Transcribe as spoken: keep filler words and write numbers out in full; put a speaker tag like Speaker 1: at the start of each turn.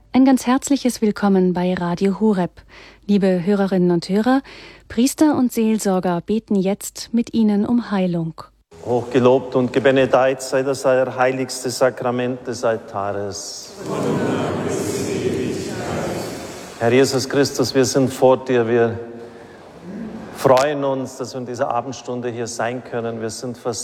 Speaker 1: Ein ganz herzliches Willkommen bei Radio Horeb. Liebe Hörerinnen und Hörer, Priester und Seelsorger beten jetzt mit Ihnen um Heilung.
Speaker 2: Hochgelobt und gebenedeit sei das heiligste Sakrament des Altares. Herr Jesus Christus, wir sind vor dir, wir freuen uns, dass wir in dieser Abendstunde hier sein können. Wir sind fast